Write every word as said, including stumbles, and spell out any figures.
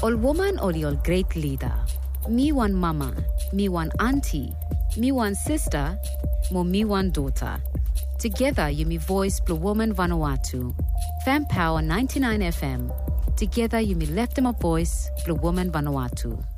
Ol woman or ol great leader. Me one mama, me one auntie, me one sister, mo me one daughter. Together you me voice Blue Woman Vanuatu. Fam Power ninety-nine F M. Together you me left them a voice Blue Woman Vanuatu.